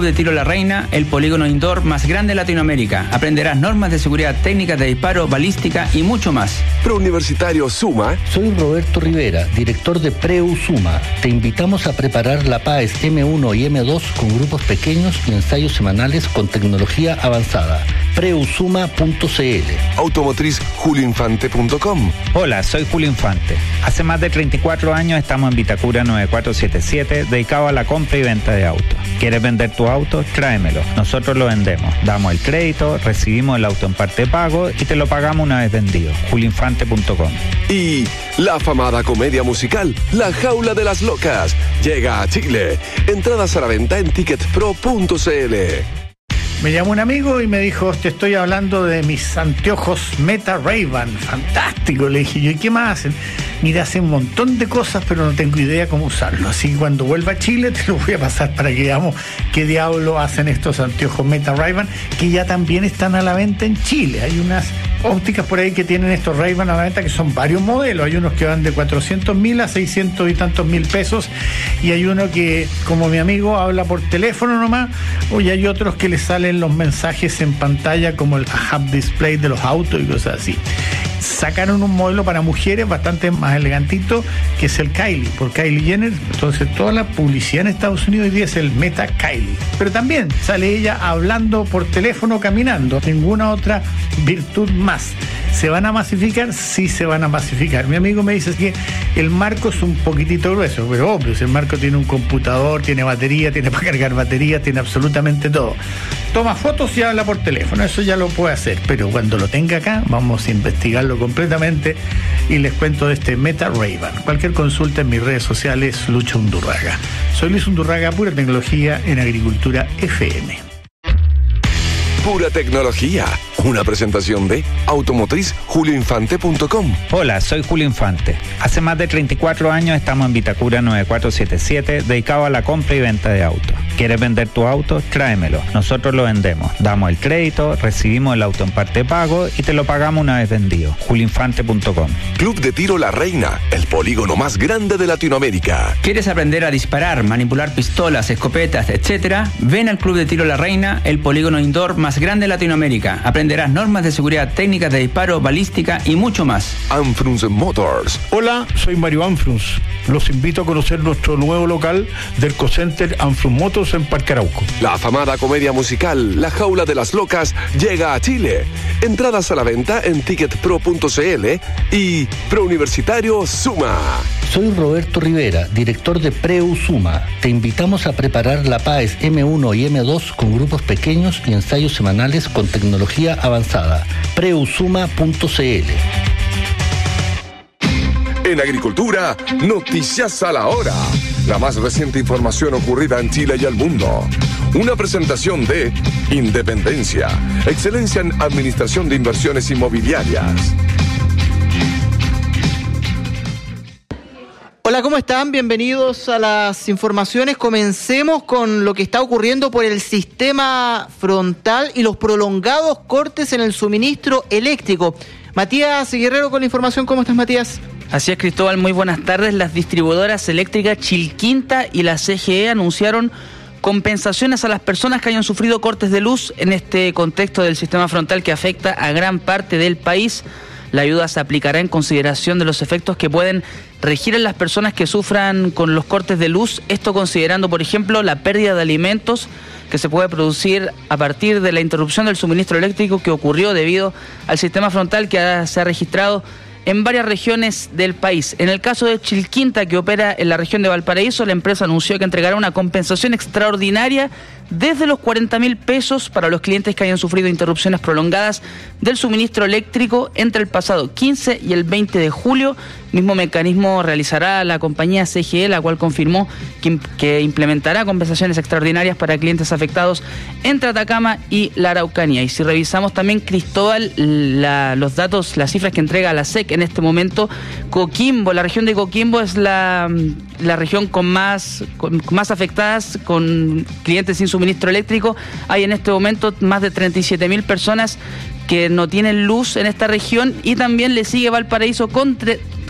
Club de Tiro La Reina, el polígono indoor más grande de Latinoamérica. Aprenderás normas de seguridad, técnicas de disparo, balística y mucho más. Preuniversitario Suma. Soy Roberto Rivera, director de Preu Suma. Te invitamos a preparar la PAES M1 y M2 con grupos pequeños y ensayos semanales con tecnología avanzada. Preusuma.cl. Automotriz julioinfante.com. Hola, soy Julio Infante. Hace más de 34 años estamos en Vitacura 9477, dedicado a la compra y venta de autos. ¿Quieres vender tu auto? Tráemelo. Nosotros lo vendemos. Damos el crédito, recibimos el auto en parte pago y te lo pagamos una vez vendido. julioinfante.com. Y la afamada comedia musical La Jaula de las Locas llega a Chile. Entradas a la venta en ticketpro.cl. Me llamó un amigo y me dijo, te estoy hablando de mis anteojos Meta Ray-Ban, fantástico. Le dije yo, ¿y qué más hacen? Mira, hacen un montón de cosas, pero no tengo idea cómo usarlo. Así que cuando vuelva a Chile te lo voy a pasar para que veamos qué diablo hacen estos anteojos Meta Ray-Ban, que ya también están a la venta en Chile. Hay unas ópticas por ahí que tienen estos Ray-Ban a la venta, que son varios modelos. Hay unos que van de 400.000 a 600 y tantos mil pesos, y hay uno que, como mi amigo, habla por teléfono nomás, y hay otros que le salen los mensajes en pantalla, como el Hub Display de los autos y cosas así. Sacaron un modelo para mujeres bastante más elegantito, que es el Kylie, por Kylie Jenner. Entonces toda la publicidad en Estados Unidos hoy día es el Meta Kylie, pero también sale ella hablando por teléfono, caminando. Ninguna otra virtud más. ¿Se van a masificar? Sí, se van a masificar. Mi amigo me dice que el marco es un poquitito grueso, pero obvio, si el marco tiene un computador, tiene batería, tiene para cargar batería, tiene absolutamente todo. Toma fotos y habla por teléfono, eso ya lo puede hacer, pero cuando lo tenga acá vamos a investigarlo completamente y les cuento de este Meta Ray-Ban. Cualquier consulta en mis redes sociales, Lucho Undurraga. Soy Luis Undurraga, pura tecnología en Agricultura FM. Pura tecnología. Una presentación de Automotriz julioinfante.com. Hola, soy Julio Infante. Hace más de 34 años estamos en Vitacura 9477, dedicado a la compra y venta de autos. ¿Quieres vender tu auto? Tráemelo. Nosotros lo vendemos. Damos el crédito, recibimos el auto en parte pago y te lo pagamos una vez vendido. julioinfante.com. Club de Tiro La Reina, el polígono más grande de Latinoamérica. ¿Quieres aprender a disparar, manipular pistolas, escopetas, etcétera? Ven al Club de Tiro La Reina, el polígono indoor más grande de Latinoamérica. Aprenderás normas de seguridad, técnicas de disparo, balística y mucho más. Anfrunz Motors. Hola, soy Mario Anfrunz. Los invito a conocer nuestro nuevo local del Cocenter Anfrunz Motors en Parque Arauco. La afamada comedia musical La Jaula de las Locas llega a Chile. Entradas a la venta en ticketpro.cl y Preuniversitario Suma. Soy Roberto Rivera, director de Preu Suma. Te invitamos a preparar la PAES M1 y M2 con grupos pequeños y ensayos semanales con tecnología avanzada. Preusuma.cl. En Agricultura, noticias a la hora. La más reciente información ocurrida en Chile y el mundo. Una presentación de Independencia, excelencia en administración de inversiones inmobiliarias. Hola, ¿cómo están? Bienvenidos a las informaciones. Comencemos con lo que está ocurriendo por el sistema frontal y los prolongados cortes en el suministro eléctrico. Matías Guerrero con la información. ¿Cómo estás, Matías? Así es, Cristóbal, muy buenas tardes. Las distribuidoras eléctricas Chilquinta y la CGE anunciaron compensaciones a las personas que hayan sufrido cortes de luz en este contexto del sistema frontal que afecta a gran parte del país. La ayuda se aplicará en consideración de los efectos que pueden regir en las personas que sufran con los cortes de luz, esto considerando, por ejemplo, la pérdida de alimentos que se puede producir a partir de la interrupción del suministro eléctrico que ocurrió debido al sistema frontal que se ha registrado en varias regiones del país. En el caso de Chilquinta, que opera en la región de Valparaíso, la empresa anunció que entregará una compensación extraordinaria desde los 40.000 pesos para los clientes que hayan sufrido interrupciones prolongadas del suministro eléctrico entre el pasado 15 y el 20 de julio. Mismo mecanismo realizará la compañía CGE, la cual confirmó que implementará compensaciones extraordinarias para clientes afectados entre Atacama y la Araucanía. Y si revisamos también, Cristóbal, los datos, las cifras que entrega la SEC en este momento, Coquimbo, la región de Coquimbo es la región con más afectadas, con clientes sin suministro eléctrico. Hay en este momento más de 37.000 personas que no tienen luz en esta región, y también le sigue Valparaíso con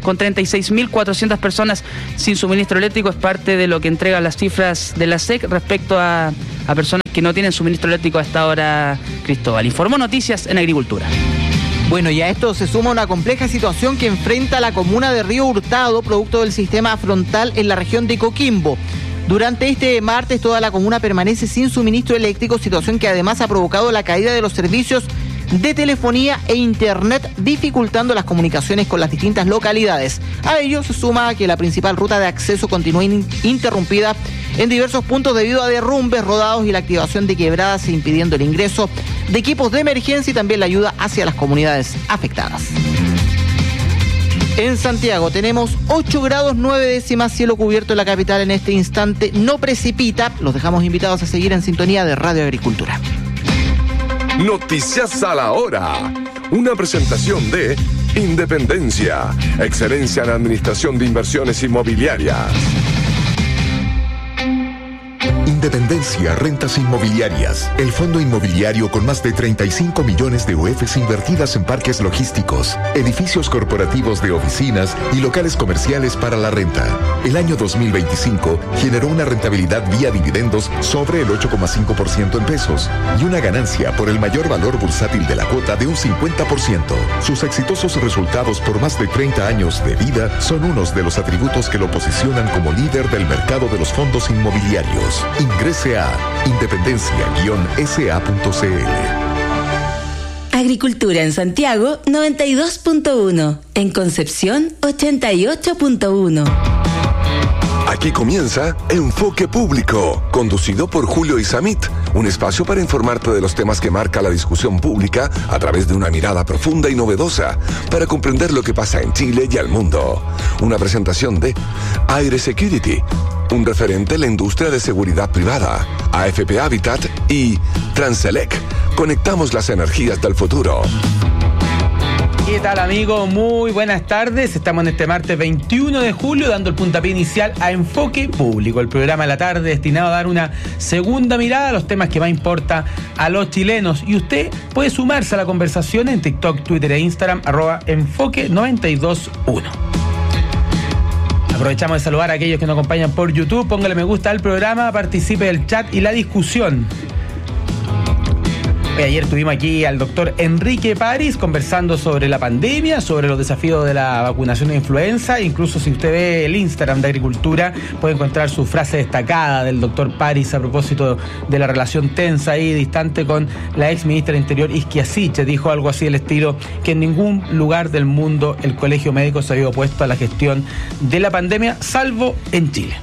con 36.400 personas sin suministro eléctrico. Es parte de lo que entregan las cifras de la SEC respecto a personas que no tienen suministro eléctrico a esta hora. Cristóbal informó Noticias en Agricultura. Bueno, y a esto se suma una compleja situación que enfrenta la comuna de Río Hurtado, producto del sistema frontal en la región de Coquimbo. Durante este martes, toda la comuna permanece sin suministro eléctrico, situación que además ha provocado la caída de los servicios de telefonía e internet, dificultando las comunicaciones con las distintas localidades. A ello se suma que la principal ruta de acceso continúa interrumpida en diversos puntos debido a derrumbes, rodados y la activación de quebradas, impidiendo el ingreso de equipos de emergencia y también la ayuda hacia las comunidades afectadas. En Santiago tenemos 8 grados 9 décimas, cielo cubierto en la capital en este instante, no precipita. Los dejamos invitados a seguir en sintonía de Radio Agricultura. Noticias a la hora. Una presentación de Independencia, excelencia en administración de inversiones inmobiliarias. Independencia Rentas Inmobiliarias, el fondo inmobiliario con más de 35 millones de UFs invertidas en parques logísticos, edificios corporativos de oficinas y locales comerciales para la renta. El año 2025 generó una rentabilidad vía dividendos sobre el 8,5% en pesos y una ganancia por el mayor valor bursátil de la cuota de un 50%. Sus exitosos resultados por más de 30 años de vida son unos de los atributos que lo posicionan como líder del mercado de los fondos inmobiliarios. Ingrese a independencia-sa.cl. Agricultura en Santiago 92.1, en Concepción 88.1. Aquí comienza Enfoque Público, conducido por Julio Isamit, un espacio para informarte de los temas que marca la discusión pública a través de una mirada profunda y novedosa para comprender lo que pasa en Chile y al mundo. Una presentación de Aire Security, un referente en la industria de seguridad privada, AFP Habitat y Transelec. Conectamos las energías del futuro. ¿Qué tal, amigos? Muy buenas tardes. Estamos en este martes 21 de julio dando el puntapié inicial a Enfoque Público, el programa de la tarde destinado a dar una segunda mirada a los temas que más importa a los chilenos. Y usted puede sumarse a la conversación en TikTok, Twitter e Instagram, @enfoque921. Aprovechamos de saludar a aquellos que nos acompañan por YouTube. Póngale me gusta al programa, participe del chat y la discusión. Ayer tuvimos aquí al doctor Enrique París conversando sobre la pandemia, sobre los desafíos de la vacunación de influenza. Incluso si usted ve el Instagram de Agricultura, puede encontrar su frase destacada del doctor París a propósito de la relación tensa y distante con la ex ministra del Interior, Isquia Siche. Dijo algo así del estilo que en ningún lugar del mundo el colegio médico se había opuesto a la gestión de la pandemia, salvo en Chile.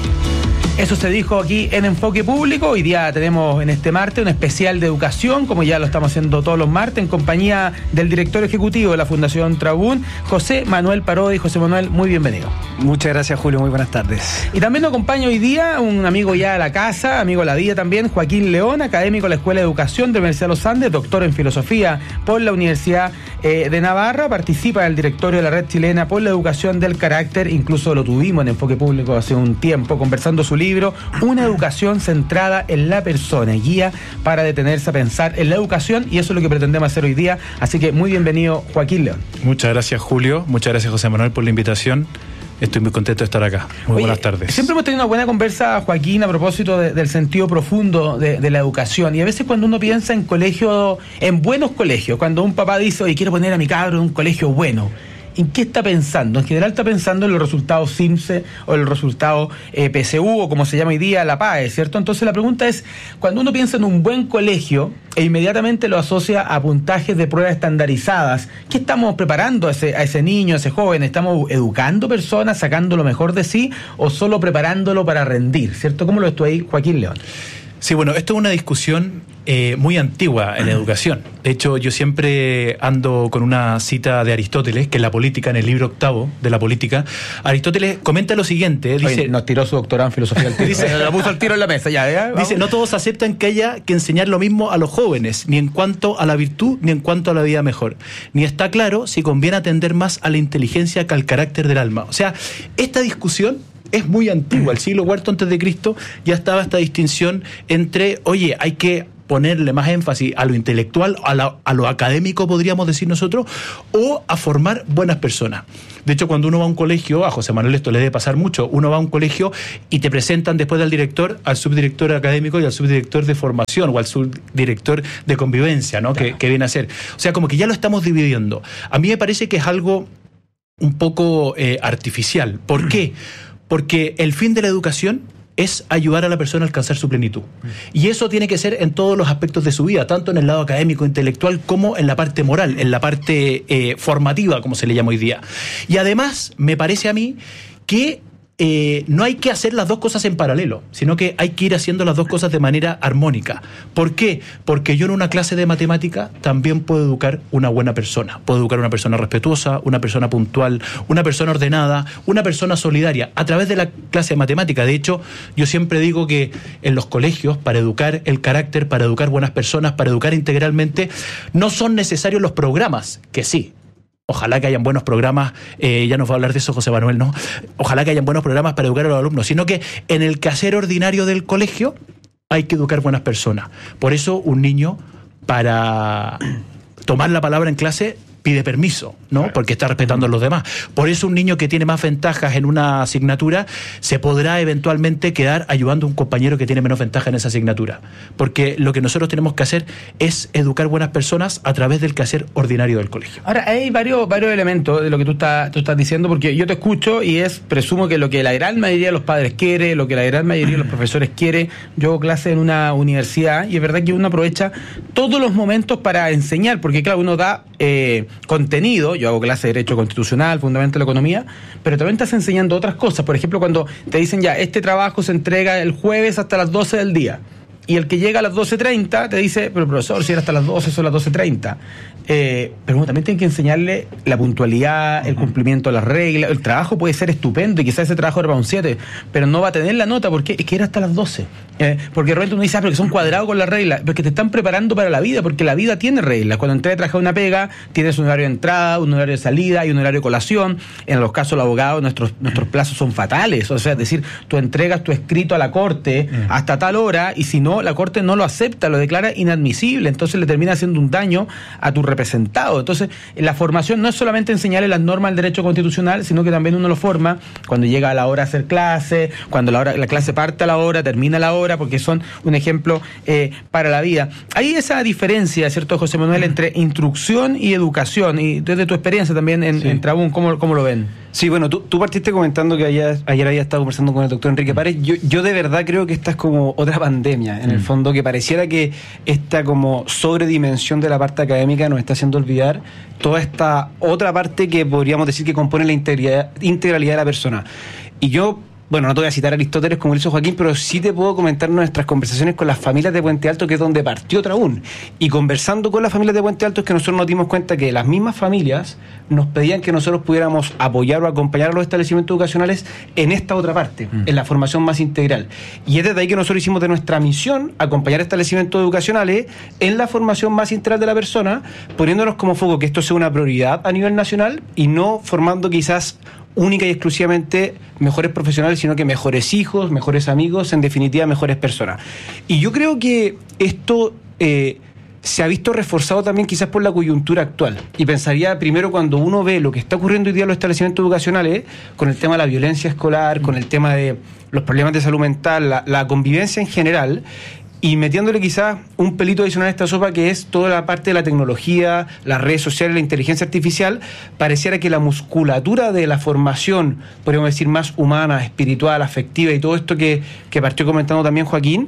Eso se dijo aquí en Enfoque Público. Hoy día tenemos en este martes un especial de educación, como ya lo estamos haciendo todos los martes, en compañía del director ejecutivo de la Fundación Trabún, José Manuel Parodi. José Manuel, muy bienvenido. Muchas gracias, Julio, muy buenas tardes. Y también nos acompaña hoy día un amigo ya de la casa, amigo de la vida también, Joaquín León, académico de la Escuela de Educación de la Universidad de los Andes, doctor en Filosofía por la Universidad de Navarra, participa en el directorio de la Red Chilena por la Educación del Carácter, incluso lo tuvimos en Enfoque Público hace un tiempo, conversando su libro, Una educación centrada en la persona, guía para detenerse a pensar en la educación, y eso es lo que pretendemos hacer hoy día. Así que muy bienvenido, Joaquín León. Muchas gracias, Julio, muchas gracias, José Manuel, por la invitación. Estoy muy contento de estar acá. Muy buenas tardes. Siempre hemos tenido una buena conversa, Joaquín, a propósito del sentido profundo de la educación. Y a veces cuando uno piensa en colegios, en buenos colegios, cuando un papá dice, oye, quiero poner a mi cabro en un colegio bueno, ¿en qué está pensando? En general está pensando en los resultados CIMSE o el resultado PSU, o como se llama hoy día, la PAE, ¿cierto? Entonces la pregunta es, cuando uno piensa en un buen colegio e inmediatamente lo asocia a puntajes de pruebas estandarizadas, ¿qué estamos preparando a ese niño, a ese joven? ¿Estamos educando personas, sacando lo mejor de sí, o solo preparándolo para rendir, ¿cierto? ¿Cómo lo ves tú ahí, Joaquín León? Sí, bueno, esto es una discusión muy antigua en la educación. De hecho, yo siempre ando con una cita de Aristóteles, que es la política, en el libro 8 de la política. Aristóteles comenta lo siguiente, dice... Oye, nos tiró su doctorado en filosofía al tiro. Dice, lo puso al tiro en la mesa, ya. Dice, no todos aceptan que haya que enseñar lo mismo a los jóvenes, ni en cuanto a la virtud, ni en cuanto a la vida mejor. Ni está claro si conviene atender más a la inteligencia que al carácter del alma. O sea, esta discusión es muy antigua. El siglo IV a.C. ya estaba esta distinción entre, oye, hay que ponerle más énfasis a lo intelectual, a lo académico, podríamos decir nosotros, o a formar buenas personas. De hecho, cuando uno va a un colegio, a José Manuel esto le debe pasar mucho, uno va a un colegio y te presentan después del director al subdirector académico y al subdirector de formación o al subdirector de convivencia, ¿no? Claro. Que viene a ser. O sea, como que ya lo estamos dividiendo. A mí me parece que es algo un poco artificial. ¿Por qué? Porque el fin de la educación es ayudar a la persona a alcanzar su plenitud. Y eso tiene que ser en todos los aspectos de su vida, tanto en el lado académico, intelectual, como en la parte moral, en la parte formativa, como se le llama hoy día. Y además, me parece a mí que no hay que hacer las dos cosas en paralelo, sino que hay que ir haciendo las dos cosas de manera armónica. ¿Por qué? Porque yo en una clase de matemática también puedo educar una buena persona. Puedo educar una persona respetuosa, una persona puntual, una persona ordenada, una persona solidaria, a través de la clase de matemática. De hecho, yo siempre digo que en los colegios, para educar el carácter, para educar buenas personas, para educar integralmente, no son necesarios los programas, que sí. Ojalá que hayan buenos programas, ya nos va a hablar de eso José Manuel, ¿no? Ojalá que hayan buenos programas para educar a los alumnos, sino que en el quehacer ordinario del colegio hay que educar buenas personas. Por eso un niño, para tomar la palabra en clase, pide permiso, ¿no? Porque está respetando a los demás. Por eso un niño que tiene más ventajas en una asignatura se podrá eventualmente quedar ayudando a un compañero que tiene menos ventaja en esa asignatura. Porque lo que nosotros tenemos que hacer es educar buenas personas a través del quehacer ordinario del colegio. Ahora, hay varios elementos de lo que tú estás diciendo, porque yo te escucho y presumo que lo que la gran mayoría de los padres quiere, lo que la gran mayoría de los profesores quiere. Yo hago clase en una universidad y es verdad que uno aprovecha todos los momentos para enseñar, porque claro, uno da contenido. Yo hago clase de Derecho Constitucional, Fundamento de la Economía, pero también estás enseñando otras cosas. Por ejemplo, cuando te dicen ya, este trabajo se entrega el jueves hasta las 12 del día, y el que llega a las 12:30 te dice, pero profesor, si era hasta las 12, son las 12:30. Pero bueno, también tienen que enseñarle la puntualidad, el cumplimiento de las reglas. El trabajo puede ser estupendo y quizás ese trabajo era para un 7, pero no va a tener la nota porque es que era hasta las 12. Porque de repente uno dice, pero que son cuadrados con las reglas, porque te están preparando para la vida, porque la vida tiene reglas. Cuando entré a trabajar una pega, tienes un horario de entrada, un horario de salida y un horario de colación. En los casos de los abogados, nuestros plazos son fatales. O sea, es decir, tú entregas tu escrito a la corte hasta tal hora, y si no, la corte no lo acepta, lo declara inadmisible, entonces le termina haciendo un daño a tu representado. Entonces, la formación no es solamente enseñarle las normas del derecho constitucional, sino que también uno lo forma cuando llega a la hora de hacer clase, cuando la clase parte a la hora, termina a la hora, porque son un ejemplo para la vida. Hay esa diferencia, ¿cierto, José Manuel, entre instrucción y educación? Y desde tu experiencia también en Trabún, ¿cómo lo ven? Sí, bueno, tú partiste comentando que ayer había estado conversando con el doctor Enrique Párez. Yo de verdad creo que esta es como otra pandemia, en el fondo, que pareciera que esta como sobredimensión de la parte académica nos está haciendo olvidar toda esta otra parte que podríamos decir que compone la integralidad de la persona. Y yo, bueno, no te voy a citar a Aristóteles como lo hizo Joaquín, pero sí te puedo comentar nuestras conversaciones con las familias de Puente Alto, que es donde partió Trabún. Y conversando con las familias de Puente Alto es que nosotros nos dimos cuenta que las mismas familias nos pedían que nosotros pudiéramos apoyar o acompañar a los establecimientos educacionales en esta otra parte, en la formación más integral. Y es desde ahí que nosotros hicimos de nuestra misión acompañar a establecimientos educacionales en la formación más integral de la persona, poniéndonos como foco que esto sea una prioridad a nivel nacional y no formando quizás única y exclusivamente mejores profesionales, sino que mejores hijos, mejores amigos, en definitiva mejores personas. Y yo creo que esto se ha visto reforzado también quizás por la coyuntura actual. Y pensaría primero cuando uno ve lo que está ocurriendo hoy día en los establecimientos educacionales, con el tema de la violencia escolar, con el tema de los problemas de salud mental, la convivencia en general, y metiéndole quizás un pelito adicional a esta sopa, que es toda la parte de la tecnología, las redes sociales, la inteligencia artificial. Pareciera que la musculatura de la formación, podríamos decir, más humana, espiritual, afectiva y todo esto que partió comentando también Joaquín,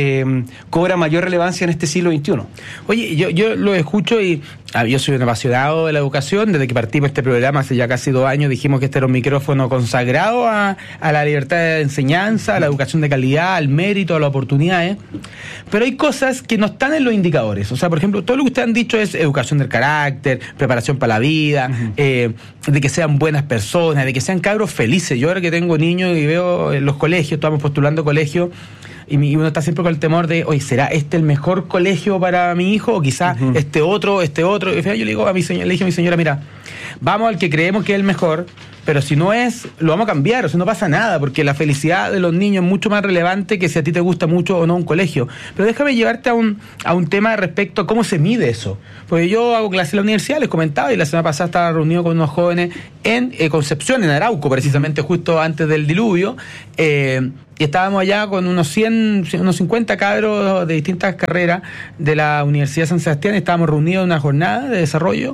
cobra mayor relevancia en este siglo XXI. Oye, yo lo escucho y yo soy un apasionado de la educación. Desde que partimos este programa hace ya casi 2 años dijimos que este era un micrófono consagrado a la libertad de enseñanza, a la educación de calidad, al mérito, a las oportunidades. Pero hay cosas que no están en los indicadores. O sea, por ejemplo, todo lo que ustedes han dicho es educación del carácter, preparación para la vida, de que sean buenas personas, de que sean cabros felices. Yo ahora que tengo niños y veo en los colegios, estamos postulando colegios, y uno está siempre con el temor de, oye, ¿será este el mejor colegio para mi hijo? O quizás este otro. Y yo le digo a mi señora, mira, vamos al que creemos que es el mejor, pero si no es, lo vamos a cambiar, o sea, no pasa nada, porque la felicidad de los niños es mucho más relevante que si a ti te gusta mucho o no un colegio. Pero déjame llevarte a un tema respecto a cómo se mide eso. Porque yo hago clase en la universidad, les comentaba, y la semana pasada estaba reunido con unos jóvenes en Concepción, en Arauco, precisamente justo antes del diluvio, y estábamos allá con unos 50 cabros de distintas carreras de la Universidad de San Sebastián, y estábamos reunidos en una jornada de desarrollo,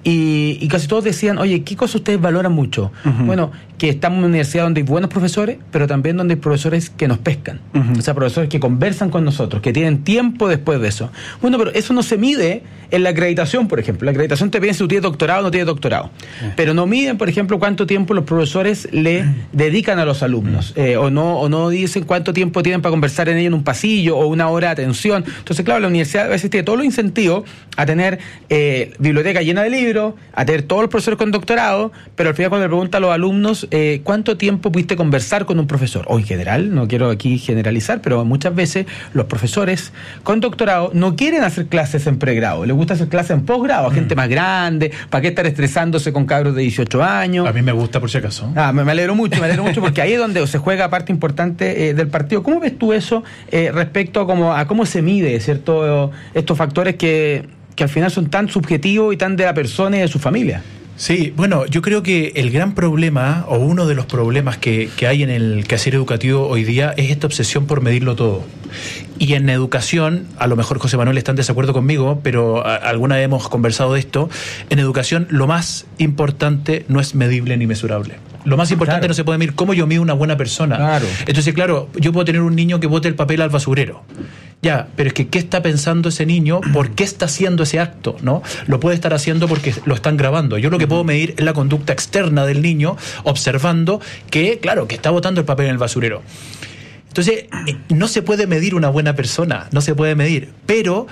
y casi todos decían, oye, ¿qué cosas ustedes valoran mucho? Bueno, que estamos en una universidad donde hay buenos profesores, pero también donde hay profesores que nos pescan. O sea, profesores que conversan con nosotros, que tienen tiempo después de eso. Bueno, pero eso no se mide en la acreditación, por ejemplo. La acreditación te pide si tú tienes doctorado o no tienes doctorado. Pero no miden, por ejemplo, cuánto tiempo los profesores le dedican a los alumnos, o no dicen cuánto tiempo tienen para conversar en ello en un pasillo o una hora de atención. Entonces, claro, la universidad a veces tiene todos los incentivos a tener biblioteca llena de libros, a tener todos los profesores con doctorado, pero al final cuando le preguntan a los alumnos ¿cuánto tiempo pudiste conversar con un profesor? O en general, no quiero aquí generalizar, pero muchas veces los profesores con doctorado no quieren hacer clases en pregrado, les gusta hacer clases en posgrado, a gente más grande. ¿Para qué estar estresándose con cabros de 18 años? A mí me gusta, por si acaso. Me alegro mucho porque ahí es donde se juega parte importante del partido. ¿Cómo ves tú eso respecto a cómo se mide, ¿cierto? Estos factores que al final son tan subjetivos y tan de la persona y de su familia. Sí, bueno, yo creo que el gran problema, o uno de los problemas que hay en el quehacer educativo hoy día, es esta obsesión por medirlo todo. Y en educación, a lo mejor José Manuel está en desacuerdo conmigo, pero alguna vez hemos conversado de esto, en educación lo más importante no es medible ni mesurable. Lo más importante no se puede medir cómo yo mido una buena persona. Claro. Entonces, claro, yo puedo tener un niño que bote el papel al basurero. Ya, pero es que ¿qué está pensando ese niño? ¿Por qué está haciendo ese acto? ¿No? Lo puede estar haciendo porque lo están grabando. Yo lo que puedo medir es la conducta externa del niño, observando que, claro, que está botando el papel en el basurero. Entonces, no se puede medir una buena persona, no se puede medir, pero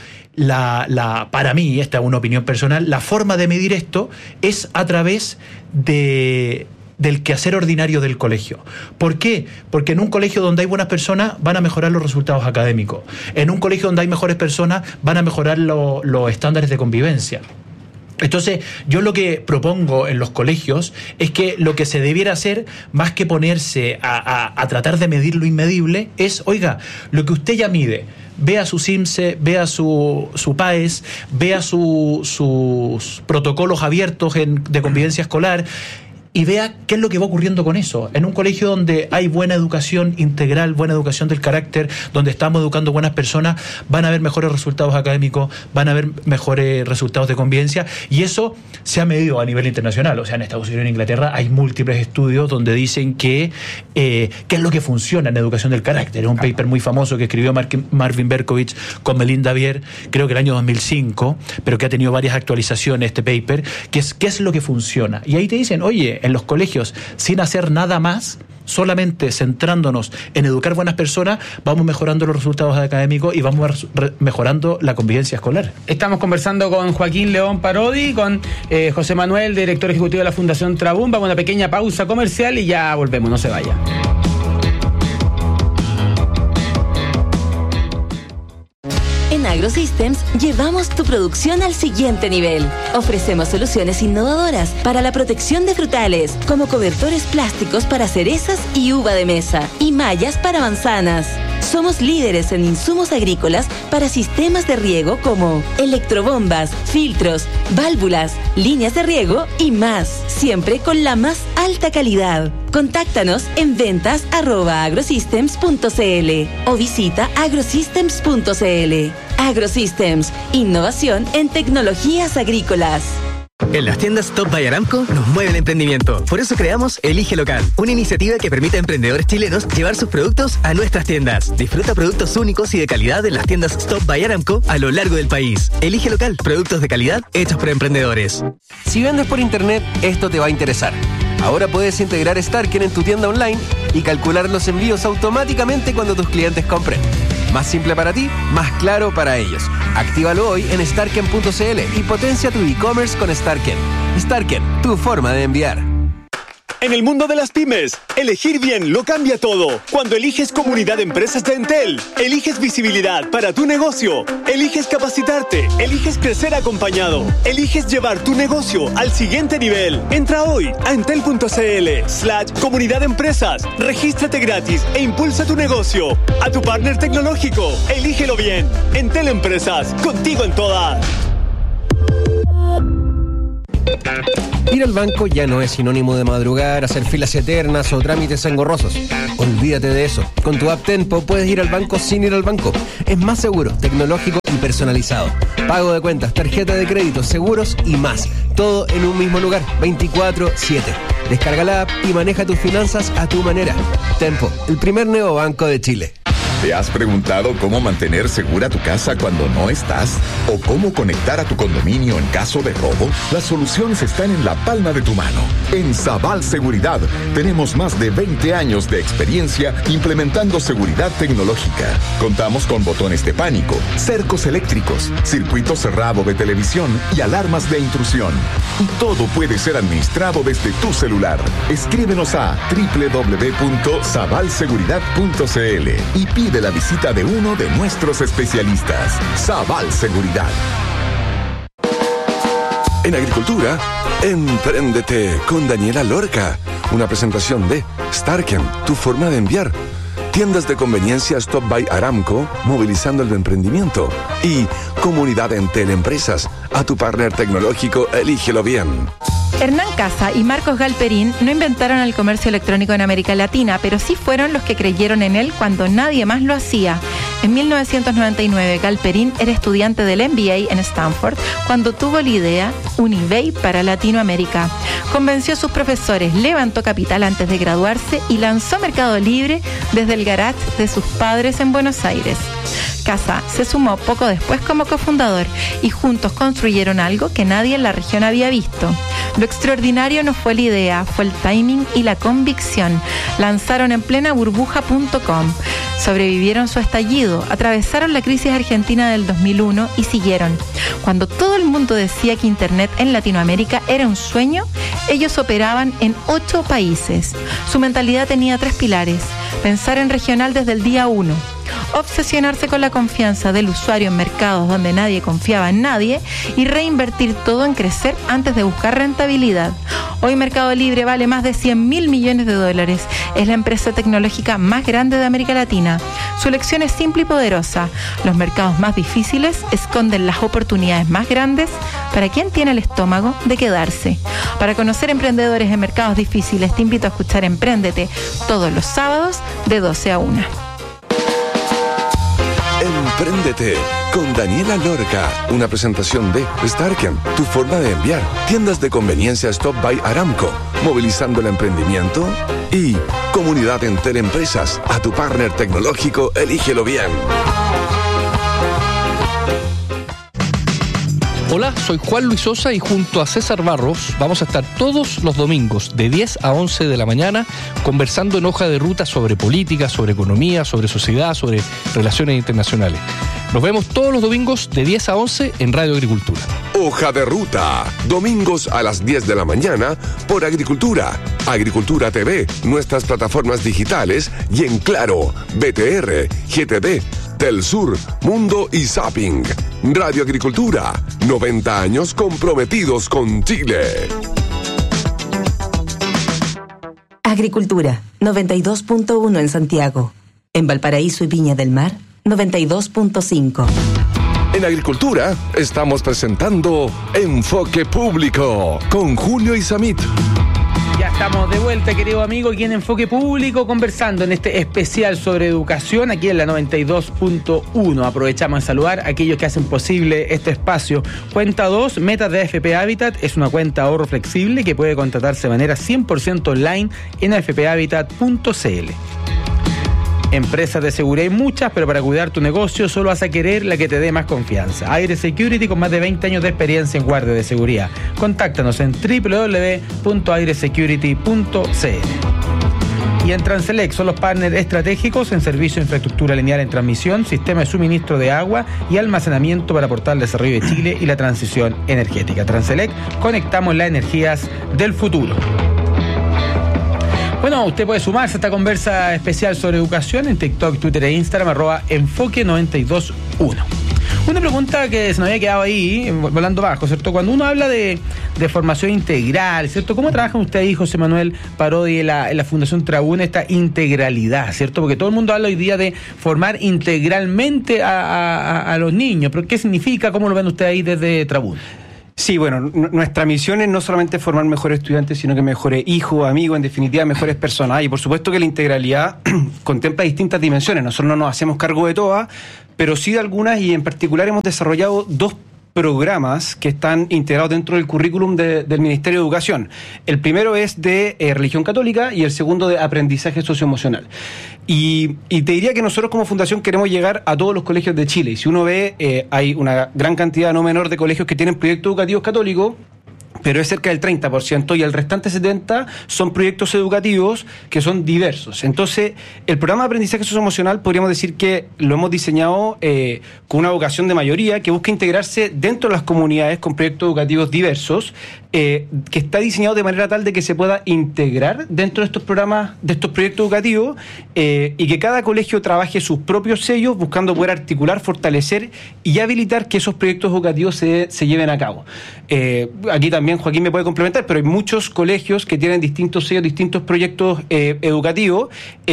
para mí, esta es una opinión personal, la forma de medir esto es a través del quehacer ordinario del colegio. ¿Por qué? Porque en un colegio donde hay buenas personas van a mejorar los resultados académicos. En un colegio donde hay mejores personas van a mejorar los estándares de convivencia. Entonces, yo lo que propongo en los colegios es que lo que se debiera hacer, más que ponerse a tratar de medir lo inmedible, es, oiga, lo que usted ya mide, vea su CIMSE, vea su PAES, vea sus protocolos abiertos de convivencia escolar, y vea qué es lo que va ocurriendo con eso. En un colegio donde hay buena educación integral, buena educación del carácter, donde estamos educando buenas personas, van a haber mejores resultados académicos, van a haber mejores resultados de convivencia, y eso se ha medido a nivel internacional. O sea, en Estados Unidos y en Inglaterra hay múltiples estudios donde dicen qué es lo que funciona en educación del carácter. Es un paper muy famoso que escribió Marvin Berkovich con Melinda Bier, creo que el año 2005, pero que ha tenido varias actualizaciones este paper, que es qué es lo que funciona. Y ahí te dicen, oye, en los colegios, sin hacer nada más, solamente centrándonos en educar buenas personas, vamos mejorando los resultados académicos y vamos mejorando la convivencia escolar. Estamos conversando con Joaquín León Parodi, con José Manuel, director ejecutivo de la Fundación Trabún. Vamos a una pequeña pausa comercial y ya volvemos, no se vaya. En AgroSystems llevamos tu producción al siguiente nivel. Ofrecemos soluciones innovadoras para la protección de frutales, como cobertores plásticos para cerezas y uva de mesa, y mallas para manzanas. Somos líderes en insumos agrícolas para sistemas de riego como electrobombas, filtros, válvulas, líneas de riego y más, siempre con la más alta calidad. Contáctanos en ventas@agrosystems.cl o visita agrosystems.cl. AgroSystems, innovación en tecnologías agrícolas. En las tiendas Top by Aramco nos mueve el emprendimiento. Por eso creamos Elige Local, una iniciativa que permite a emprendedores chilenos llevar sus productos a nuestras tiendas. Disfruta productos únicos y de calidad en las tiendas Top by Aramco a lo largo del país. Elige Local, productos de calidad hechos por emprendedores. Si vendes por internet, esto te va a interesar. Ahora puedes integrar Starken en tu tienda online y calcular los envíos automáticamente cuando tus clientes compren. Más simple para ti, más claro para ellos. Actívalo hoy en starken.cl y potencia tu e-commerce con Starken. Starken, tu forma de enviar. En el mundo de las pymes, elegir bien lo cambia todo. Cuando eliges Comunidad de Empresas de Entel, eliges visibilidad para tu negocio, eliges capacitarte, eliges crecer acompañado, eliges llevar tu negocio al siguiente nivel. Entra hoy a entel.cl/comunidad de empresas, regístrate gratis e impulsa tu negocio. A tu partner tecnológico, elígelo bien. Entel Empresas, contigo en todas. Ir al banco ya no es sinónimo de madrugar, hacer filas eternas o trámites engorrosos. Olvídate de eso. Con tu app Tenpo puedes ir al banco sin ir al banco. Es más seguro, tecnológico y personalizado. Pago de cuentas, tarjeta de crédito, seguros y más. Todo en un mismo lugar, 24/7. Descarga la app y maneja tus finanzas a tu manera. Tenpo, el primer neobanco de Chile. ¿Te has preguntado cómo mantener segura tu casa cuando no estás? ¿O cómo conectar a tu condominio en caso de robo? Las soluciones están en la palma de tu mano. En Sabal Seguridad tenemos más de 20 años de experiencia implementando seguridad tecnológica. Contamos con botones de pánico, cercos eléctricos, circuito cerrado de televisión y alarmas de intrusión. Y todo puede ser administrado desde tu celular. Escríbenos a www.sabalseguridad.cl y pide la visita de uno de nuestros especialistas. Sabal Seguridad. En agricultura, empréndete con Daniela Lorca. Una presentación de Starken, tu forma de enviar. Tiendas de conveniencia Stop by Aramco, movilizando el emprendimiento. Y Comunidad Entel Empresas, a tu partner tecnológico, elígelo bien. Hernán Casa y Marcos Galperín no inventaron el comercio electrónico en América Latina, pero sí fueron los que creyeron en él cuando nadie más lo hacía. En 1999, Galperín era estudiante del MBA en Stanford cuando tuvo la idea un eBay para Latinoamérica. Convenció a sus profesores, levantó capital antes de graduarse y lanzó Mercado Libre desde el garage de sus padres en Buenos Aires. Casa se sumó poco después como cofundador y juntos construyeron algo que nadie en la región había visto. Lo extraordinario no fue la idea, fue el timing y la convicción. Lanzaron en plena burbuja.com. Sobrevivieron su estallido, atravesaron la crisis argentina del 2001 y siguieron. Cuando todo el mundo decía que Internet en Latinoamérica era un sueño, ellos operaban en 8 países. Su mentalidad tenía 3 pilares. Pensar en regional desde el día 1. Obsesionarse con la confianza del usuario en mercados donde nadie confiaba en nadie y reinvertir todo en crecer antes de buscar rentabilidad. Hoy Mercado Libre vale más de 100.000 millones de dólares. Es la empresa tecnológica más grande de América Latina. Su lección es simple y poderosa. Los mercados más difíciles esconden las oportunidades más grandes para quien tiene el estómago de quedarse. Para conocer emprendedores en mercados difíciles, te invito a escuchar Empréndete todos los sábados de 12 a 1. Empréndete con Daniela Lorca. Una presentación de Starken, tu forma de enviar. Tiendas de conveniencia Stop by Aramco, movilizando el emprendimiento. Y Comunidad Entel Empresas, a tu partner tecnológico, elígelo bien. Hola, soy Juan Luis Sosa y junto a César Barros vamos a estar todos los domingos de 10 a 11 de la mañana conversando en Hoja de Ruta sobre política, sobre economía, sobre sociedad, sobre relaciones internacionales. Nos vemos todos los domingos de 10 a 11 en Radio Agricultura. Hoja de Ruta, domingos a las 10 de la mañana por Agricultura, Agricultura TV, nuestras plataformas digitales y en Claro, BTR, GTD, Telsur, Mundo y Zapping. Radio Agricultura, 90 años comprometidos con Chile. Agricultura, 92.1 en Santiago. En Valparaíso y Viña del Mar, 92.5. En Agricultura estamos presentando Enfoque Público con Julio Isamit. Ya estamos de vuelta, querido amigo, aquí en Enfoque Público, conversando en este especial sobre educación, aquí en la 92.1. Aprovechamos a saludar a aquellos que hacen posible este espacio. Cuenta 2, Metas de AFP Habitat, es una cuenta ahorro flexible que puede contratarse de manera 100% online en afphabitat.cl. Empresas de seguridad hay muchas, pero para cuidar tu negocio solo vas a querer la que te dé más confianza. Aire Security, con más de 20 años de experiencia en guardia de seguridad. Contáctanos en www.airesecurity.cl. Y en Transelec son los partners estratégicos en servicio de infraestructura lineal en transmisión, sistema de suministro de agua y almacenamiento para aportar el desarrollo de Chile y la transición energética. Transelec, conectamos las energías del futuro. Bueno, usted puede sumarse a esta conversa especial sobre educación en TikTok, Twitter e Instagram, @enfoque921. Una pregunta que se nos había quedado ahí, volando bajo, ¿cierto? Cuando uno habla de formación integral, ¿cierto? ¿Cómo trabajan ustedes ahí, José Manuel Parodi, en la Fundación Trabún, esta integralidad, ¿cierto? Porque todo el mundo habla hoy día de formar integralmente a los niños, pero ¿qué significa? ¿Cómo lo ven ustedes ahí desde Trabún? Sí, bueno, nuestra misión es no solamente formar mejores estudiantes, sino que mejores hijos, amigos, en definitiva, mejores personas. Y por supuesto que la integralidad contempla distintas dimensiones. Nosotros no nos hacemos cargo de todas, pero sí de algunas, y en particular hemos desarrollado 2 programas que están integrados dentro del currículum del Ministerio de Educación. El primero es de religión católica y el segundo de aprendizaje socioemocional. Y te diría que nosotros como fundación queremos llegar a todos los colegios de Chile. Y si uno ve, hay una gran cantidad no menor de colegios que tienen proyectos educativos católicos, pero es cerca del 30%, y el restante 70% son proyectos educativos que son diversos. Entonces, el programa de aprendizaje socioemocional podríamos decir que lo hemos diseñado con una vocación de mayoría que busca integrarse dentro de las comunidades con proyectos educativos diversos, que está diseñado de manera tal de que se pueda integrar dentro de estos programas, de estos proyectos educativos, y que cada colegio trabaje sus propios sellos buscando poder articular, fortalecer y habilitar que esos proyectos educativos se lleven a cabo. Aquí también Joaquín me puede complementar, pero hay muchos colegios que tienen distintos sellos, distintos proyectos educativos,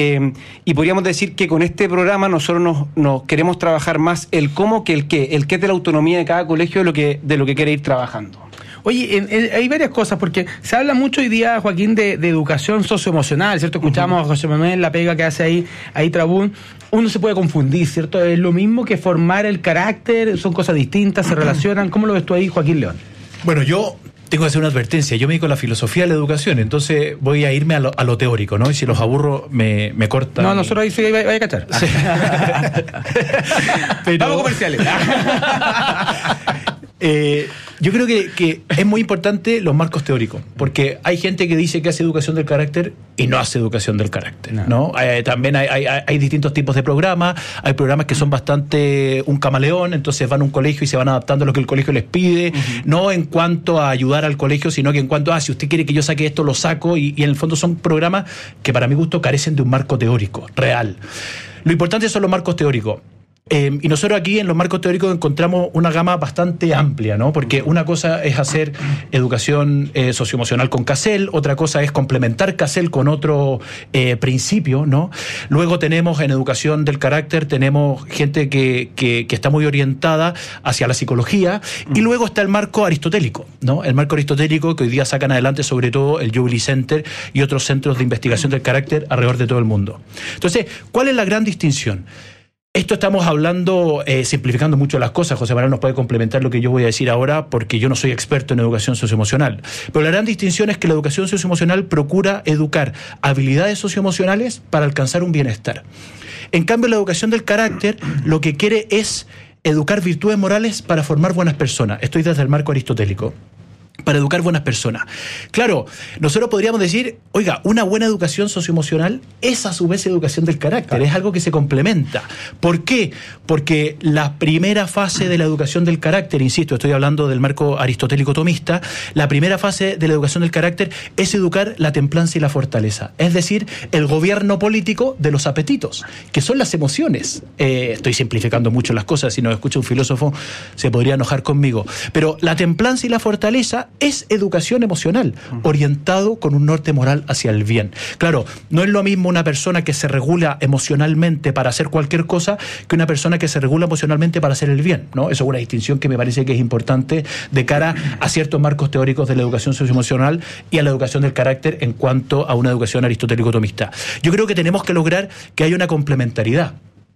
y podríamos decir que con este programa nosotros nos queremos trabajar más el cómo que el qué es de la autonomía de cada colegio de lo que quiere ir trabajando. Oye, hay varias cosas, porque se habla mucho hoy día, Joaquín, de educación socioemocional, ¿cierto? Escuchamos a José Manuel, la pega que hace ahí Trabún. Uno se puede confundir, ¿cierto? ¿Es lo mismo que formar el carácter? ¿Son cosas distintas? ¿Se relacionan? ¿Cómo lo ves tú ahí, Joaquín León? Bueno, yo tengo que hacer una advertencia. Yo me dedico a la filosofía de la educación, entonces voy a irme a lo teórico, ¿no? Y si los aburro, me cortan. No, nosotros ahí sí vaya a cachar. Sí. Pero... Vamos comerciales. Yo creo que es muy importante los marcos teóricos, porque hay gente que dice que hace educación del carácter y no hace educación del carácter, ¿no? También hay distintos tipos de programas. Hay programas que son bastante un camaleón, entonces van a un colegio y se van adaptando a lo que el colegio les pide, no en cuanto a ayudar al colegio, sino que en cuanto a si usted quiere que yo saque esto, lo saco, y en el fondo son programas que para mi gusto carecen de un marco teórico real. Lo importante son los marcos teóricos. Y nosotros aquí en los marcos teóricos encontramos una gama bastante amplia, ¿no? Porque una cosa es hacer educación socioemocional con CASEL, otra cosa es complementar CASEL con otro principio, ¿no? Luego tenemos en educación del carácter, tenemos gente que está muy orientada hacia la psicología, y luego está el marco aristotélico, ¿no? El marco aristotélico que hoy día sacan adelante sobre todo el Jubilee Center y otros centros de investigación del carácter alrededor de todo el mundo. Entonces, ¿cuál es la gran distinción? Esto estamos hablando, simplificando mucho las cosas. José Manuel nos puede complementar lo que yo voy a decir ahora, porque yo no soy experto en educación socioemocional. Pero la gran distinción es que la educación socioemocional procura educar habilidades socioemocionales para alcanzar un bienestar. En cambio, la educación del carácter lo que quiere es educar virtudes morales para formar buenas personas. Estoy desde el marco aristotélico. Para educar buenas personas. Claro, nosotros podríamos decir, oiga, una buena educación socioemocional es a su vez educación del carácter, es algo que se complementa. ¿Por qué? Porque la primera fase de la educación del carácter, insisto, estoy hablando del marco aristotélico tomista, la primera fase de la educación del carácter es educar la templanza y la fortaleza, es decir, el gobierno político de los apetitos, que son las emociones. Estoy simplificando mucho las cosas, si nos escucha un filósofo se podría enojar conmigo, pero la templanza y la fortaleza es educación emocional, orientado con un norte moral hacia el bien. Claro, no es lo mismo una persona que se regula emocionalmente para hacer cualquier cosa que una persona que se regula emocionalmente para hacer el bien, ¿no? Eso es una distinción que me parece que es importante de cara a ciertos marcos teóricos de la educación socioemocional y a la educación del carácter en cuanto a una educación aristotélico-tomista. Yo creo que tenemos que lograr que haya una complementariedad.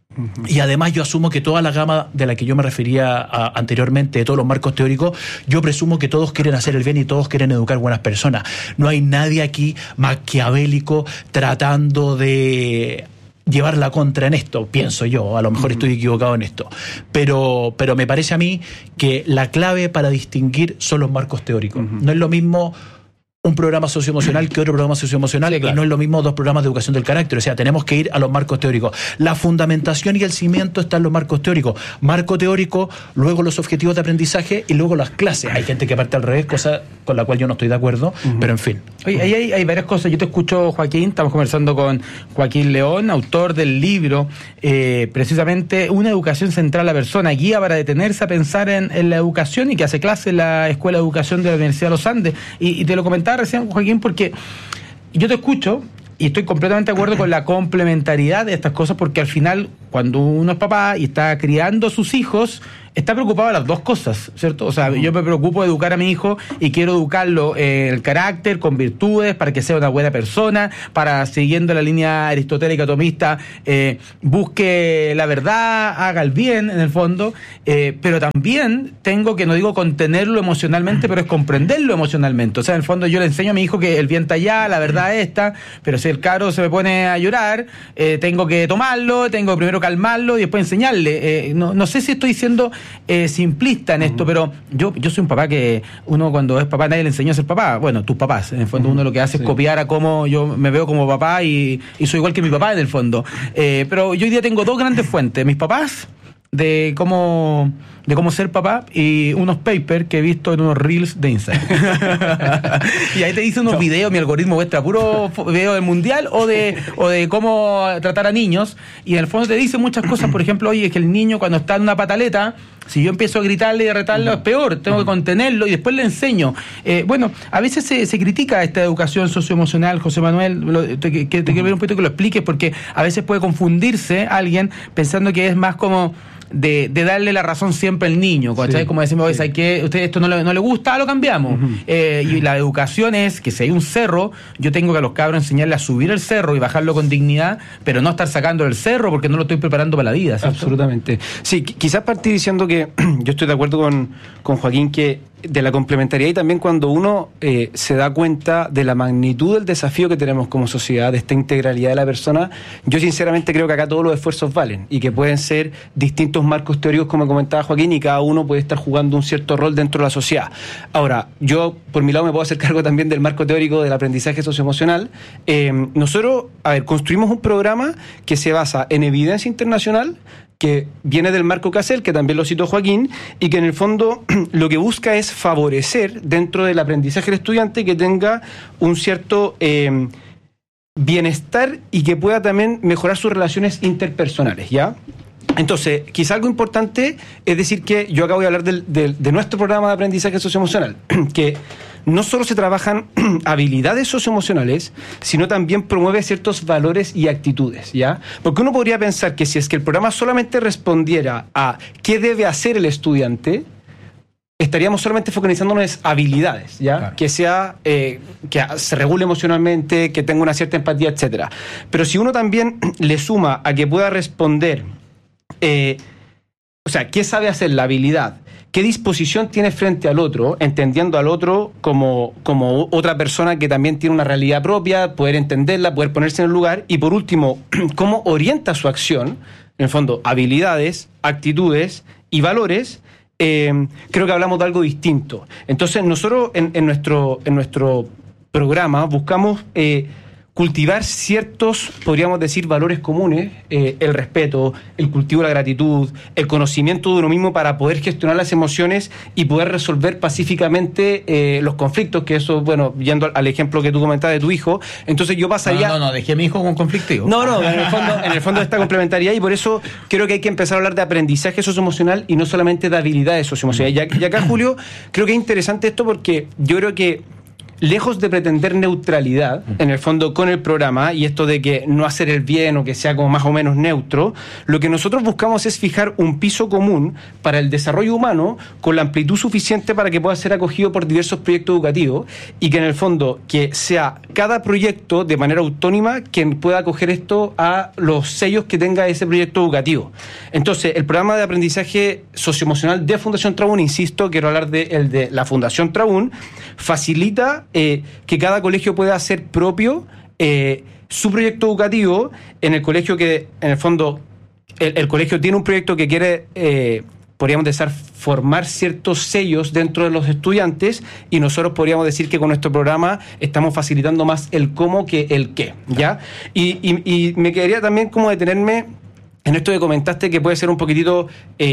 Y además yo asumo que toda la gama de la que yo me refería anteriormente, de todos los marcos teóricos, yo presumo que todos quieren hacer el bien y todos quieren educar buenas personas. No hay nadie aquí maquiavélico tratando de llevar la contra en esto, pienso yo, a lo mejor estoy equivocado en esto, pero me parece a mí que la clave para distinguir son los marcos teóricos. No es lo mismo un programa socioemocional que otro programa socioemocional, sí, claro. Y no es lo mismo dos programas de educación del carácter, o sea, tenemos que ir a los marcos teóricos. La fundamentación y el cimiento están en los marcos teóricos. Marco teórico, luego los objetivos de aprendizaje y luego las clases. Hay gente que parte al revés, cosa con la cual yo no estoy de acuerdo, pero en fin. Oye, ahí hay varias cosas. Yo te escucho, Joaquín, estamos conversando con Joaquín León, autor del libro, precisamente Una educación central a la persona, guía para detenerse a pensar en la educación, y que hace clase en la Escuela de Educación de la Universidad de los Andes. Y te lo comentaba recién, Joaquín, porque yo te escucho y estoy completamente de acuerdo con la complementariedad de estas cosas, porque al final, cuando uno es papá y está criando a sus hijos, está preocupado de las dos cosas, ¿cierto? O sea, yo me preocupo de educar a mi hijo y quiero educarlo en el carácter, con virtudes, para que sea una buena persona, para, siguiendo la línea aristotélica tomista, busque la verdad, haga el bien, en el fondo, pero también tengo que, no digo contenerlo emocionalmente, pero es comprenderlo emocionalmente. O sea, en el fondo yo le enseño a mi hijo que el bien está allá, la verdad es esta, pero si el caro se me pone a llorar, tengo que tomarlo, tengo que primero calmarlo y después enseñarle. No sé si estoy diciendo simplista en esto, pero yo soy un papá que uno, cuando es papá, nadie le enseñó a ser papá. Bueno, tus papás, en el fondo uno lo que hace es copiar a cómo yo me veo como papá, y soy igual que mi papá en el fondo. Pero yo hoy día tengo dos grandes fuentes: mis papás, de cómo ser papá, y unos papers que he visto en unos reels de Instagram. Y ahí te dice unos videos, mi algoritmo muestra puro video del mundial o de cómo tratar a niños, y en el fondo te dice muchas cosas. Por ejemplo, oye, es que el niño, cuando está en una pataleta, si yo empiezo a gritarle y a retarlo, es peor, tengo que contenerlo y después le enseño. Bueno, a veces se critica esta educación socioemocional, José Manuel, te quiero pedir un poquito que lo expliques, porque a veces puede confundirse alguien pensando que es más como de darle la razón siempre al niño, ¿cachai? Sí, como decimos, oye, ¿sabes qué? Usted esto no le gusta, lo cambiamos. Y la educación es que si hay un cerro, yo tengo que a los cabros enseñarle a subir el cerro y bajarlo con dignidad, pero no estar sacando el cerro porque no lo estoy preparando para la vida, ¿cierto? Absolutamente. Sí, quizás partir diciendo que yo estoy de acuerdo con Joaquín, que de la complementariedad, y también cuando uno se da cuenta de la magnitud del desafío que tenemos como sociedad, de esta integralidad de la persona, yo sinceramente creo que acá todos los esfuerzos valen y que pueden ser distintos marcos teóricos, como comentaba Joaquín, y cada uno puede estar jugando un cierto rol dentro de la sociedad. Ahora, yo por mi lado me puedo hacer cargo también del marco teórico del aprendizaje socioemocional. Nosotros, construimos un programa que se basa en evidencia internacional, que viene del marco CASEL, que también lo citó Joaquín, y que en el fondo lo que busca es favorecer dentro del aprendizaje del estudiante que tenga un cierto bienestar y que pueda también mejorar sus relaciones interpersonales, ¿ya? Entonces, quizá algo importante es decir que yo acabo de hablar de nuestro programa de aprendizaje socioemocional, que no solo se trabajan habilidades socioemocionales, sino también promueve ciertos valores y actitudes, ¿ya? Porque uno podría pensar que si es que el programa solamente respondiera a qué debe hacer el estudiante, estaríamos solamente focalizándonos en habilidades, ¿ya? Claro. Que se regule emocionalmente, que tenga una cierta empatía, etcétera. Pero si uno también le suma a que pueda responder, ¿qué sabe hacer la habilidad? ¿Qué disposición tiene frente al otro? Entendiendo al otro como otra persona que también tiene una realidad propia, poder entenderla, poder ponerse en el lugar. Y por último, cómo orienta su acción, en el fondo, habilidades, actitudes y valores. Creo que hablamos de algo distinto. Entonces, nosotros en nuestro programa buscamos cultivar ciertos, podríamos decir, valores comunes, el respeto, el cultivo de la gratitud, el conocimiento de uno mismo para poder gestionar las emociones y poder resolver pacíficamente los conflictos, que eso, bueno, yendo al ejemplo que tú comentabas de tu hijo, entonces yo pasaría... No, dejé a mi hijo con conflictivo. No, en el fondo esta complementariedad, y por eso creo que hay que empezar a hablar de aprendizaje socioemocional y no solamente de habilidades socioemocionales. Y acá, Julio, creo que es interesante esto porque yo creo que lejos de pretender neutralidad, en el fondo, con el programa, y esto de que no hacer el bien o que sea como más o menos neutro, lo que nosotros buscamos es fijar un piso común para el desarrollo humano con la amplitud suficiente para que pueda ser acogido por diversos proyectos educativos, y que en el fondo que sea cada proyecto de manera autónoma quien pueda acoger esto a los sellos que tenga ese proyecto educativo. Entonces, el programa de aprendizaje socioemocional de Fundación Trabún, insisto, quiero hablar de la Fundación Trabún, facilita que cada colegio pueda hacer propio su proyecto educativo en el colegio que, en el fondo, el colegio tiene un proyecto que quiere podríamos formar ciertos sellos dentro de los estudiantes, y nosotros podríamos decir que con nuestro programa estamos facilitando más el cómo que el qué, ¿ya? Y me quedaría también como detenerme en esto que comentaste, que puede ser un poquitito...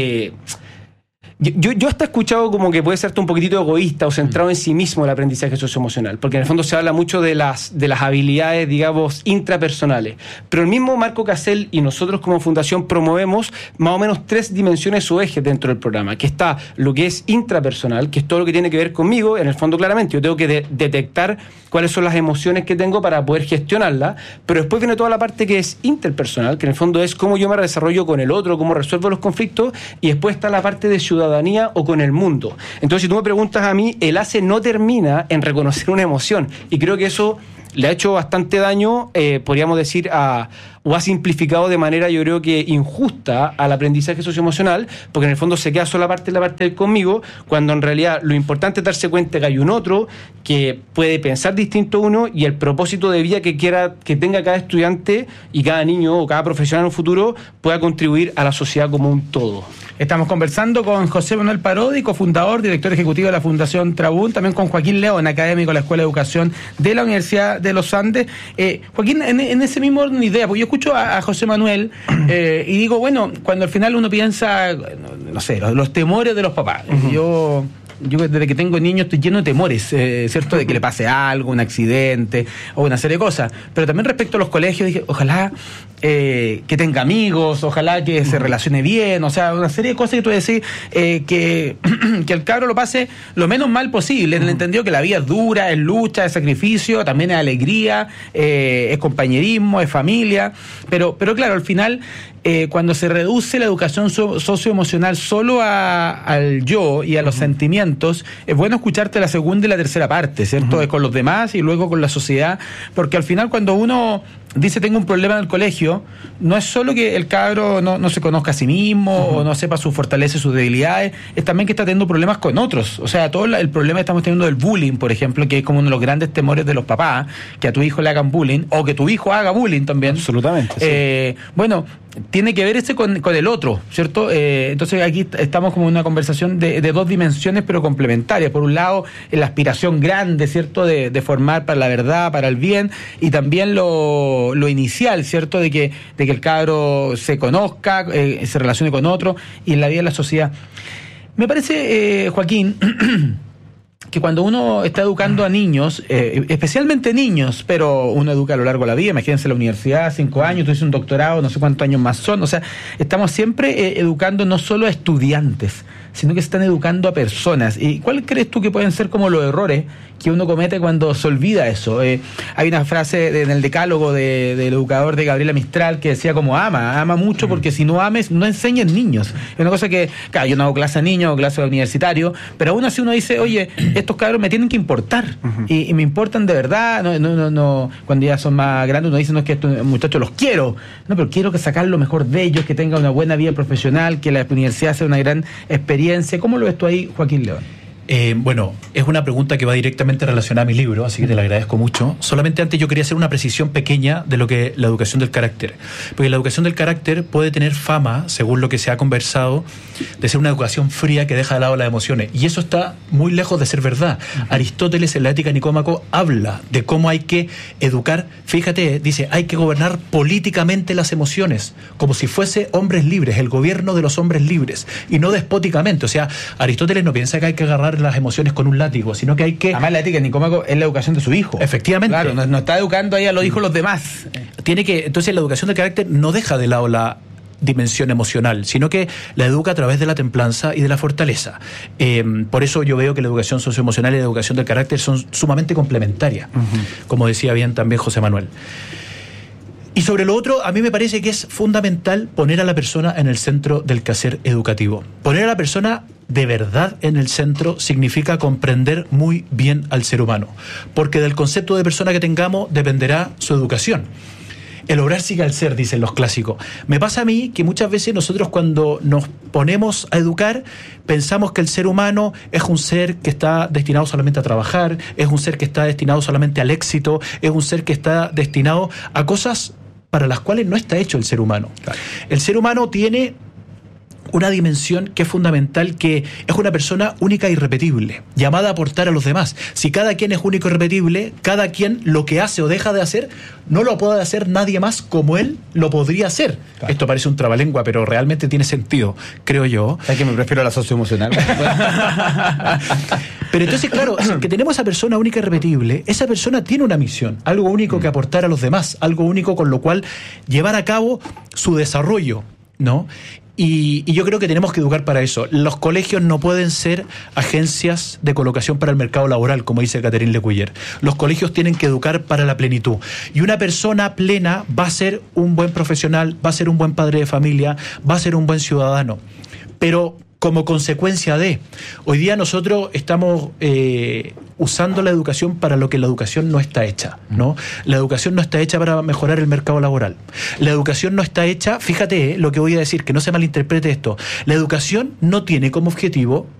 Yo hasta he escuchado como que puede ser un poquitito egoísta o centrado en sí mismo el aprendizaje socioemocional, porque en el fondo se habla mucho de las habilidades, digamos, intrapersonales. Pero el mismo Marco Casel y nosotros como fundación promovemos más o menos 3 dimensiones o ejes dentro del programa, que está lo que es intrapersonal, que es todo lo que tiene que ver conmigo. En el fondo, claramente, yo tengo que detectar cuáles son las emociones que tengo para poder gestionarlas, pero después viene toda la parte que es interpersonal, que en el fondo es cómo yo me desarrollo con el otro, cómo resuelvo los conflictos, y después está la parte de ciudadanía o con el mundo. Entonces, si tú me preguntas a mí, el ACE no termina en reconocer una emoción, y creo que eso le ha hecho bastante daño, podríamos decir, o ha simplificado de manera, yo creo que injusta, al aprendizaje socioemocional, porque en el fondo se queda solo la parte del conmigo, cuando en realidad lo importante es darse cuenta que hay un otro que puede pensar distinto a uno, y el propósito de vida que tenga cada estudiante y cada niño o cada profesional en un futuro pueda contribuir a la sociedad como un todo. Estamos conversando con José Manuel Parodi, cofundador, director ejecutivo de la Fundación Trabún, también con Joaquín León, académico de la Escuela de Educación de la Universidad de los Andes. Joaquín, en ese mismo orden de idea, porque yo escucho a José Manuel y digo, bueno, cuando al final uno piensa, no sé, los temores de los papás. Yo desde que tengo niños estoy lleno de temores, ¿cierto? De que le pase algo, un accidente o una serie de cosas. Pero también respecto a los colegios, dije, ojalá que tenga amigos, ojalá que se relacione bien, o sea, una serie de cosas que tú decís, que el cabro lo pase lo menos mal posible, en el entendido que la vida es dura, es lucha, es sacrificio, también es alegría, es compañerismo, es familia, pero claro, al final... cuando se reduce la educación socioemocional solo al yo y a los sentimientos, es bueno escucharte la segunda y la tercera parte, ¿cierto? Con los demás y luego con la sociedad, porque al final cuando uno dice tengo un problema en el colegio, no es solo que el cabro no se conozca a sí mismo o no sepa sus fortalezas y sus debilidades, es también que está teniendo problemas con otros. O sea, todo el problema que estamos teniendo del bullying, por ejemplo, que es como uno de los grandes temores de los papás, que a tu hijo le hagan bullying o que tu hijo haga bullying también. Absolutamente. Sí. Bueno, tiene que ver con el otro, ¿cierto? Entonces aquí estamos como en una conversación de 2 dimensiones pero complementarias. Por un lado, la aspiración grande, ¿cierto? De formar para la verdad, para el bien, y también lo inicial, ¿cierto? De que el cabro se conozca, se relacione con otro y en la vida de la sociedad. Me parece, Joaquín, que cuando uno está educando a niños, especialmente niños, pero uno educa a lo largo de la vida, imagínense la universidad, 5 años, tú haces un doctorado, no sé cuántos años más son, o sea, estamos siempre educando no solo a estudiantes, sino que se están educando a personas. ¿Y cuál crees tú que pueden ser como los errores que uno comete cuando se olvida eso? Hay una frase en el decálogo del educador de Gabriela Mistral que decía como ama mucho, porque si no ames, no enseñes niños. Es una cosa que, claro, yo no hago clase a niños, hago clase a universitarios, pero aún así uno dice, oye, estos cabros me tienen que importar, y me importan de verdad, no, cuando ya son más grandes uno dice, no es que estos muchachos los quiero, no, pero quiero que sacar lo mejor de ellos, que tengan una buena vida profesional, que la universidad sea una gran experiencia. ¿Cómo lo ves tú ahí, Joaquín León? Bueno, es una pregunta que va directamente relacionada a mi libro, así que te la agradezco mucho. Solamente antes yo quería hacer una precisión pequeña de lo que la educación del carácter. Porque la educación del carácter puede tener fama, según lo que se ha conversado, de ser una educación fría que deja de lado las emociones. Y eso está muy lejos de ser verdad. Aristóteles en la Ética Nicómaco habla de cómo hay que educar. Fíjate, dice, hay que gobernar políticamente las emociones, como si fuese hombres libres, el gobierno de los hombres libres, y no despóticamente. O sea, Aristóteles no piensa que hay que agarrar las emociones con un látigo, sino que hay que... Además, la Ética de Nicómaco es la educación de su hijo. Efectivamente. Claro, no está educando ahí a los hijos los demás. Entonces, la educación del carácter no deja de lado la dimensión emocional, sino que la educa a través de la templanza y de la fortaleza. Por eso yo veo que la educación socioemocional y la educación del carácter son sumamente complementarias, como decía bien también José Manuel. Y sobre lo otro, a mí me parece que es fundamental poner a la persona en el centro del quehacer educativo. Poner a la persona de verdad en el centro significa comprender muy bien al ser humano, porque del concepto de persona que tengamos dependerá su educación. El obrar sigue al ser, dicen los clásicos. Me pasa a mí que muchas veces nosotros cuando nos ponemos a educar pensamos que el ser humano es un ser que está destinado solamente a trabajar, es un ser que está destinado solamente al éxito, es un ser que está destinado a cosas para las cuales no está hecho el ser humano. Claro. El ser humano tiene una dimensión que es fundamental, que es una persona única e irrepetible, llamada a aportar a los demás. Si cada quien es único y irrepetible, cada quien lo que hace o deja de hacer, no lo puede hacer nadie más como él lo podría hacer. Claro. Esto parece un trabalengua, pero realmente tiene sentido, creo yo. Es que me prefiero la socioemocional. Pero entonces, claro, que tenemos a esa persona única y irrepetible, esa persona tiene una misión, algo único que aportar a los demás, algo único con lo cual llevar a cabo su desarrollo, ¿no? Y yo creo que tenemos que educar para eso. Los colegios no pueden ser agencias de colocación para el mercado laboral, como dice Catherine Lecuyer. Los colegios tienen que educar para la plenitud. Y una persona plena va a ser un buen profesional, va a ser un buen padre de familia, va a ser un buen ciudadano. Pero como consecuencia de, hoy día nosotros estamos usando la educación para lo que la educación no está hecha, ¿no? La educación no está hecha para mejorar el mercado laboral. La educación no está hecha, fíjate lo que voy a decir, que no se malinterprete esto, la educación no tiene como objetivo